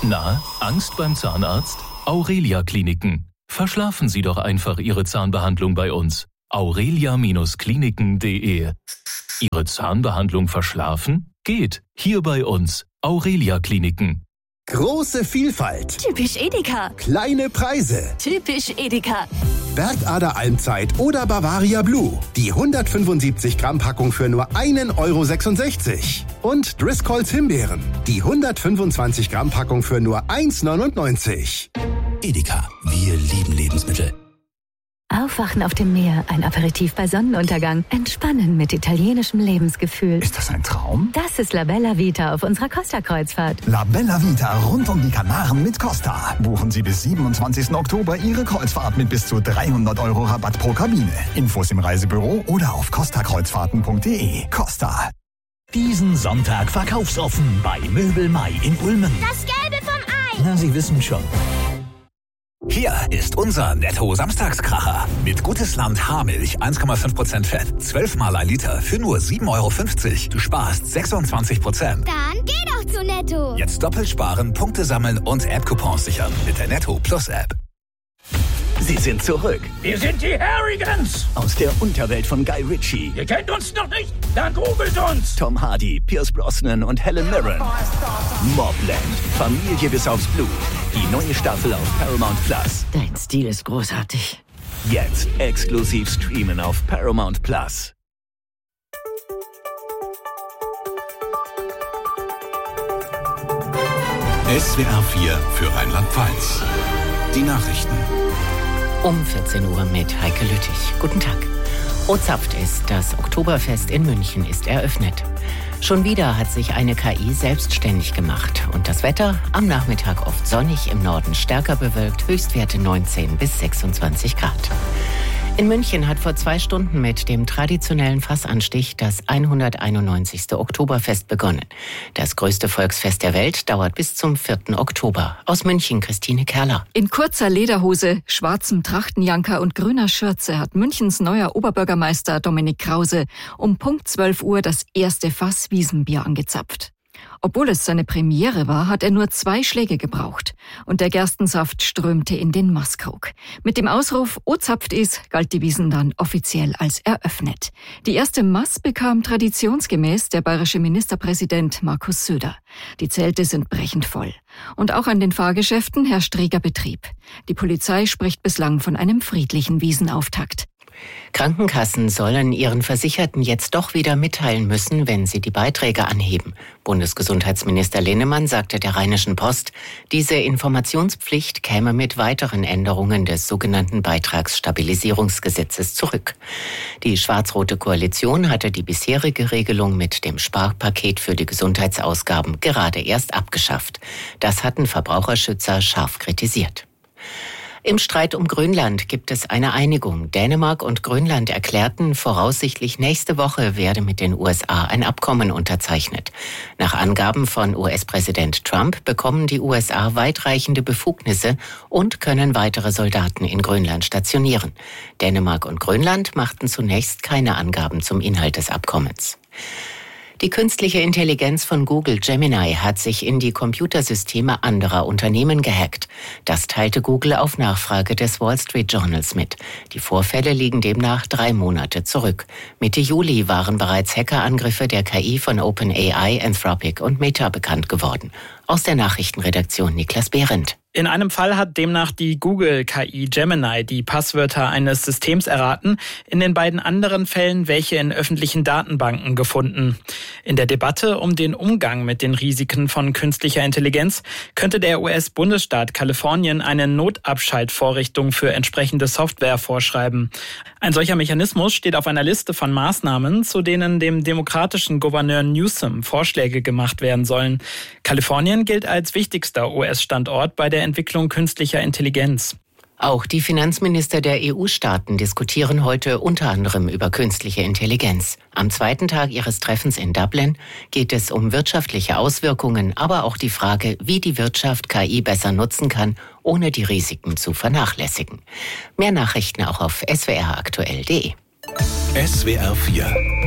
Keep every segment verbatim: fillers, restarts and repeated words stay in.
Na, Angst beim Zahnarzt? Aurelia Kliniken. Verschlafen Sie doch einfach Ihre Zahnbehandlung bei uns. aurelia Kliniken punkt de. Ihre Zahnbehandlung verschlafen? Geht. Hier bei uns. Aurelia Kliniken. Große Vielfalt. Typisch Edeka. Kleine Preise. Typisch Edeka. Bergader Almzeit oder Bavaria Blue. Die hundertfünfundsiebzig Gramm Packung für nur einen Euro sechsundsechzig. Und Driscolls Himbeeren. Die hundertfünfundzwanzig Gramm Packung für nur eins neunundneunzig. Edeka. Wir lieben Lebensmittel. Aufwachen auf dem Meer, ein Aperitif bei Sonnenuntergang, entspannen mit italienischem Lebensgefühl. Ist das ein Traum? Das ist La Bella Vita auf unserer Costa-Kreuzfahrt. La Bella Vita rund um die Kanaren mit Costa. Buchen Sie bis siebenundzwanzigsten Oktober Ihre Kreuzfahrt mit bis zu dreihundert Euro Rabatt pro Kabine. Infos im Reisebüro oder auf costa kreuzfahrten punkt de. Costa. Diesen Sonntag verkaufsoffen bei Möbel Mai in Ulmen. Das Gelbe vom Ei. Na, Sie wissen schon. Hier ist unser Netto-Samstagskracher. Mit Gutes Land Haarmilch, eins Komma fünf Prozent Fett, zwölf Mal ein Liter für nur sieben Euro fünfzig. Du sparst sechsundzwanzig Prozent. Dann geh doch zu Netto. Jetzt doppelt sparen, Punkte sammeln und App-Coupons sichern mit der Netto Plus App. Sie sind zurück. Wir sind die Harrigans. Aus der Unterwelt von Guy Ritchie. Ihr kennt uns noch nicht? Dann googelt uns. Tom Hardy, Pierce Brosnan und Helen Mirren. Mobland. Familie bis aufs Blut. Die neue Staffel auf Paramount Plus. Dein Stil ist großartig. Jetzt exklusiv streamen auf Paramount Plus. S W R vier für Rheinland-Pfalz. Die Nachrichten. Um vierzehn Uhr mit Heike Lüttich. Guten Tag. Ozapft ist, das Oktoberfest in München ist eröffnet. Schon wieder hat sich eine K I selbstständig gemacht. Und das Wetter am Nachmittag oft sonnig, im Norden stärker bewölkt, Höchstwerte neunzehn bis sechsundzwanzig Grad. In München hat vor zwei Stunden mit dem traditionellen Fassanstich das hunderteinundneunzigste Oktoberfest begonnen. Das größte Volksfest der Welt dauert bis zum vierten Oktober. Aus München Christine Kerler. In kurzer Lederhose, schwarzem Trachtenjanker und grüner Schürze hat Münchens neuer Oberbürgermeister Dominik Krause um Punkt zwölf Uhr das erste Fass Wiesenbier angezapft. Obwohl es seine Premiere war, hat er nur zwei Schläge gebraucht. Und der Gerstensaft strömte in den Maßkrug. Mit dem Ausruf "Ozapft is" galt die Wiesn dann offiziell als eröffnet. Die erste Maß bekam traditionsgemäß der bayerische Ministerpräsident Markus Söder. Die Zelte sind brechend voll. Und auch an den Fahrgeschäften herrscht reger Betrieb. Die Polizei spricht bislang von einem friedlichen Wiesenauftakt. Krankenkassen sollen ihren Versicherten jetzt doch wieder mitteilen müssen, wenn sie die Beiträge anheben. Bundesgesundheitsminister Linnemann sagte der Rheinischen Post, diese Informationspflicht käme mit weiteren Änderungen des sogenannten Beitragsstabilisierungsgesetzes zurück. Die schwarz-rote Koalition hatte die bisherige Regelung mit dem Sparpaket für die Gesundheitsausgaben gerade erst abgeschafft. Das hatten Verbraucherschützer scharf kritisiert. Im Streit um Grönland gibt es eine Einigung. Dänemark und Grönland erklärten, voraussichtlich nächste Woche werde mit den U S A ein Abkommen unterzeichnet. Nach Angaben von U S-Präsident Trump bekommen die U S A weitreichende Befugnisse und können weitere Soldaten in Grönland stationieren. Dänemark und Grönland machten zunächst keine Angaben zum Inhalt des Abkommens. Die künstliche Intelligenz von Google Gemini hat sich in die Computersysteme anderer Unternehmen gehackt. Das teilte Google auf Nachfrage des Wall Street Journals mit. Die Vorfälle liegen demnach drei Monate zurück. Mitte Juli waren bereits Hackerangriffe der K I von OpenAI, Anthropic und Meta bekannt geworden. Aus der Nachrichtenredaktion Niklas Behrendt. In einem Fall hat demnach die Google-K I Gemini die Passwörter eines Systems erraten, in den beiden anderen Fällen welche in öffentlichen Datenbanken gefunden. In der Debatte um den Umgang mit den Risiken von künstlicher Intelligenz könnte der U S-Bundesstaat Kalifornien eine Notabschaltvorrichtung für entsprechende Software vorschreiben. Ein solcher Mechanismus steht auf einer Liste von Maßnahmen, zu denen dem demokratischen Gouverneur Newsom Vorschläge gemacht werden sollen. Kalifornien gilt als wichtigster U S-Standort bei der Entwicklung künstlicher Intelligenz. Auch die Finanzminister der E U-Staaten diskutieren heute unter anderem über künstliche Intelligenz. Am zweiten Tag ihres Treffens in Dublin geht es um wirtschaftliche Auswirkungen, aber auch die Frage, wie die Wirtschaft K I besser nutzen kann, ohne die Risiken zu vernachlässigen. Mehr Nachrichten auch auf s w r aktuell punkt de. S W R vier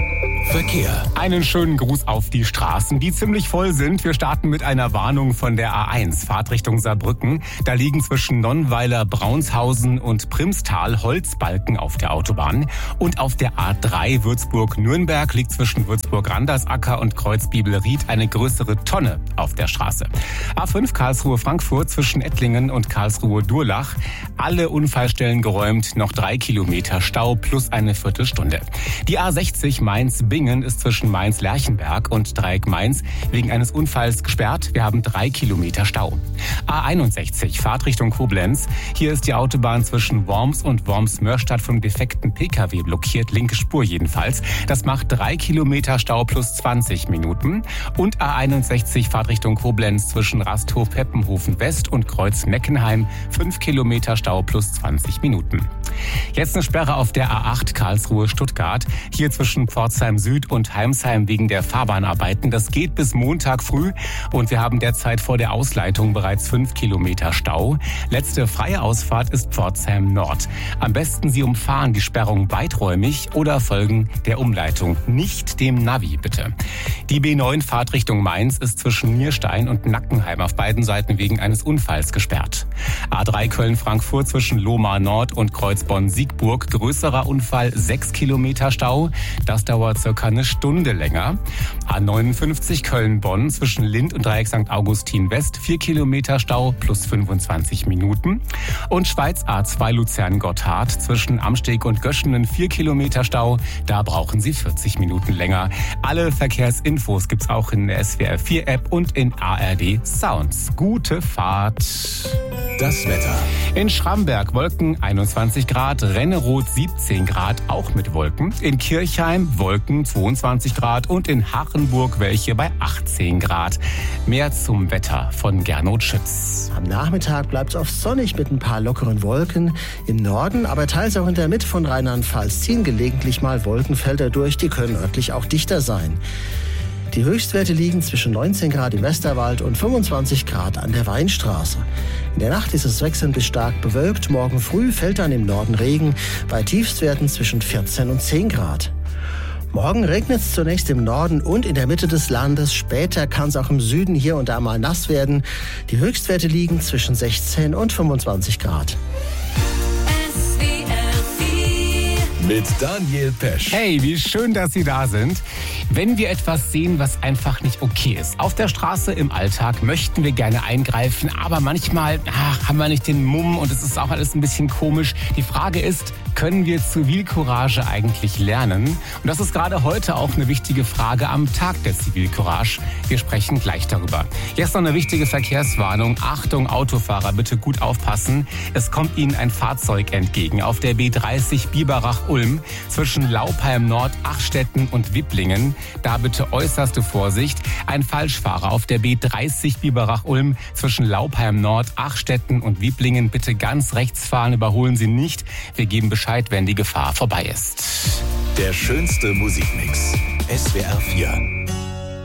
Verkehr. Einen schönen Gruß auf die Straßen, die ziemlich voll sind. Wir starten mit einer Warnung von der A eins, Fahrtrichtung Saarbrücken. Da liegen zwischen Nonnweiler, Braunshausen und Primstal Holzbalken auf der Autobahn. Und auf der A drei Würzburg-Nürnberg liegt zwischen Würzburg-Randersacker und Kreuzbiebelried eine größere Tonne auf der Straße. A fünf Karlsruhe-Frankfurt zwischen Ettlingen und Karlsruhe-Durlach. Alle Unfallstellen geräumt, noch drei Kilometer Stau plus eine Viertelstunde. Die A sechzig Mainz-Bingen ist zwischen Mainz-Lerchenberg und Dreieck Mainz wegen eines Unfalls gesperrt. Wir haben drei Kilometer Stau. A einundsechzig Fahrtrichtung Koblenz. Hier ist die Autobahn zwischen Worms und Worms-Mörstadt vom defekten Pkw blockiert, linke Spur jedenfalls. Das macht drei Kilometer Stau plus zwanzig Minuten. Und A einundsechzig Fahrtrichtung Koblenz zwischen Rasthof-Peppenhofen-West und Kreuz-Meckenheim. fünf Kilometer Stau plus zwanzig Minuten. Jetzt eine Sperre auf der A acht Karlsruhe-Stuttgart. Hier zwischen Pforzheim Süd und Heimsheim wegen der Fahrbahnarbeiten. Das geht bis Montag früh und wir haben derzeit vor der Ausleitung bereits fünf Kilometer Stau. Letzte freie Ausfahrt ist Pforzheim Nord. Am besten Sie umfahren die Sperrung weiträumig oder folgen der Umleitung, nicht dem Navi bitte. Die B neun Fahrtrichtung Mainz ist zwischen Nierstein und Nackenheim auf beiden Seiten wegen eines Unfalls gesperrt. A drei Köln-Frankfurt zwischen Lohmar Nord und Kreuzbonn-Siegburg. Größerer Unfall, sechs Kilometer Stau. Das dauert circa eine Stunde länger. A neunundfünfzig Köln-Bonn zwischen Lind und Dreieck Sankt Augustin West. vier Kilometer Stau plus fünfundzwanzig Minuten. Und Schweiz A zwei Luzern-Gotthard zwischen Amsteg und Göschenen. vier Kilometer Stau. Da brauchen Sie vierzig Minuten länger. Alle Verkehrsinfos gibt's auch in der S W R vier App und in A R D Sounds. Gute Fahrt. Das Wetter. In Schramberg Wolken einundzwanzig Grad, Renneroth siebzehn Grad, auch mit Wolken. In Kirchheim Wolken zweiundzwanzig Grad und in Hachenburg welche bei achtzehn Grad. Mehr zum Wetter von Gernot Schütz. Am Nachmittag bleibt es oft sonnig mit ein paar lockeren Wolken. Im Norden, aber teils auch in der Mitte von Rheinland-Pfalz ziehen gelegentlich mal Wolkenfelder durch. Die können örtlich auch dichter sein. Die Höchstwerte liegen zwischen neunzehn Grad im Westerwald und fünfundzwanzig Grad an der Weinstraße. In der Nacht ist es wechselnd bis stark bewölkt. Morgen früh fällt dann im Norden Regen bei Tiefstwerten zwischen vierzehn und zehn Grad. Morgen regnet es zunächst im Norden und in der Mitte des Landes. Später kann es auch im Süden hier und da mal nass werden. Die Höchstwerte liegen zwischen sechzehn und fünfundzwanzig Grad. Mit Daniel Pesch. Hey, wie schön, dass Sie da sind. Wenn wir etwas sehen, was einfach nicht okay ist. Auf der Straße im Alltag möchten wir gerne eingreifen, aber manchmal ach, haben wir nicht den Mumm und es ist auch alles ein bisschen komisch. Die Frage ist, können wir Zivilcourage eigentlich lernen? Und das ist gerade heute auch eine wichtige Frage am Tag der Zivilcourage. Wir sprechen gleich darüber. Jetzt noch eine wichtige Verkehrswarnung. Achtung, Autofahrer, bitte gut aufpassen. Es kommt Ihnen ein Fahrzeug entgegen auf der B dreißig Biberach-Ulm zwischen Laupheim Nord, Achstetten und Wipplingen. Da bitte äußerste Vorsicht. Ein Falschfahrer auf der B dreißig Biberach-Ulm zwischen Laupheim Nord, Achstetten und Wipplingen. Bitte ganz rechts fahren, überholen Sie nicht. Wir geben Bescheid, wenn die Gefahr vorbei ist. Der schönste Musikmix. S W R vier.